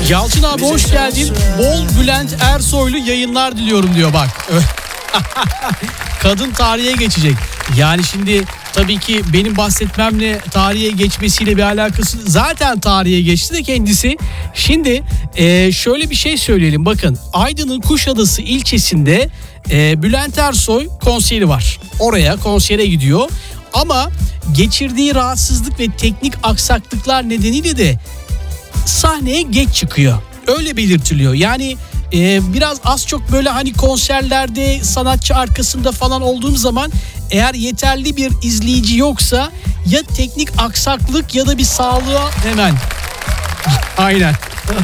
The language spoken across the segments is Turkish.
Yalçın abi hoş geldin. Bol Bülent Ersoylu yayınlar diliyorum diyor bak. Kadın tarihe geçecek. Yani şimdi tabii ki benim bahsetmemle tarihe geçmesiyle bir alakası, zaten tarihe geçti de kendisi. Şimdi şöyle bir şey söyleyelim. Bakın, Aydın'ın Kuşadası ilçesinde Bülent Ersoy konseri var. Oraya konsere gidiyor. Ama geçirdiği rahatsızlık ve teknik aksaklıklar nedeniyle de sahneye geç çıkıyor. Öyle belirtiliyor. Yani biraz az çok böyle hani konserlerde sanatçı arkasında falan olduğum zaman eğer yeterli bir izleyici yoksa ya teknik aksaklık ya da bir sağlığa hemen. Aynen.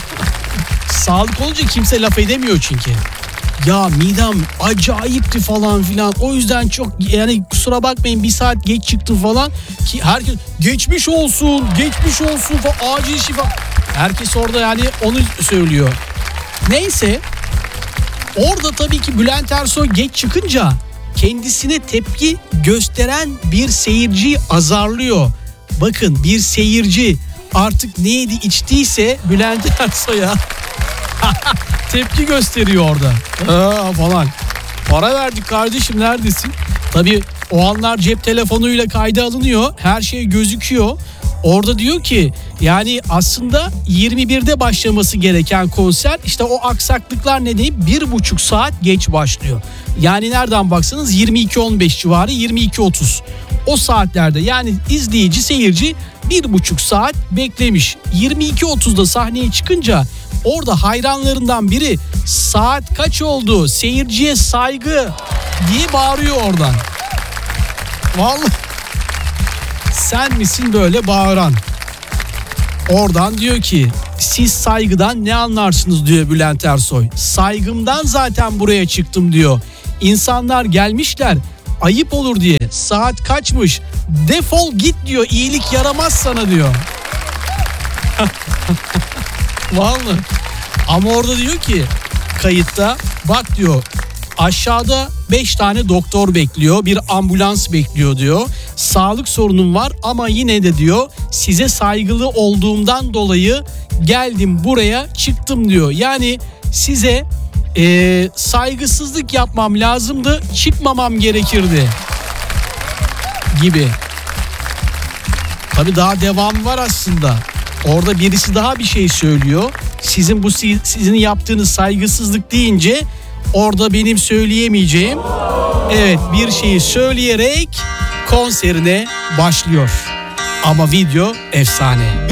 Sağlık olunca kimse laf edemiyor çünkü. Ya midem acayipti falan filan. O yüzden çok, yani kusura bakmayın bir saat geç çıktım falan. Ki herkes geçmiş olsun falan, acil şifa. Herkes orada yani onu söylüyor. Neyse, orada tabii ki Bülent Ersoy geç çıkınca kendisine tepki gösteren bir seyirciyi azarlıyor. Bakın, bir seyirci artık ne yedi içtiyse Bülent Ersoy'a tepki gösteriyor orada. Falan. Para verdik kardeşim, neredesin? Tabii o anlar cep telefonuyla kayda alınıyor. Her şey gözüküyor. Orada diyor ki yani aslında 21'de başlaması gereken konser işte o aksaklıklar nedeniyle 1,5 saat geç başlıyor. Yani nereden baksanız 22.15 civarı, 22.30. O saatlerde yani izleyici, seyirci 1,5 saat beklemiş. 22.30'da sahneye çıkınca orada hayranlarından biri saat kaç oldu, seyirciye saygı diye bağırıyor oradan. Vallahi sen misin böyle bağıran? Oradan diyor ki siz saygıdan ne anlarsınız diyor Bülent Ersoy. Saygımdan zaten buraya çıktım diyor. İnsanlar gelmişler, ayıp olur diye. Saat kaçmış, defol git diyor, iyilik yaramaz sana diyor. Vallahi. Ama orada diyor ki kayıtta, bak diyor, aşağıda 5 tane doktor bekliyor, bir ambulans bekliyor diyor. Sağlık sorunum var ama yine de diyor size saygılı olduğumdan dolayı geldim buraya, çıktım diyor. Yani size saygısızlık yapmam lazımdı, çıkmamam gerekirdi gibi. Tabii daha devam var aslında. Orada birisi daha bir şey söylüyor. Sizin yaptığınız saygısızlık deyince orada benim söyleyemeyeceğim, evet, bir şeyi söyleyerek konserine başlıyor. Ama video efsane.